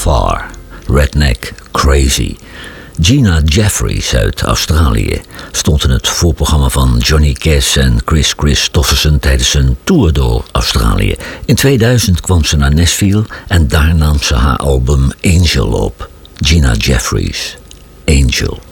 Far, Redneck Crazy. Gina Jeffries uit Australië stond in het voorprogramma van Johnny Cash en Chris Christofferson tijdens een tour door Australië. In 2000 kwam ze naar Nashville en daar nam ze haar album Angel op. Gina Jeffries, Angel.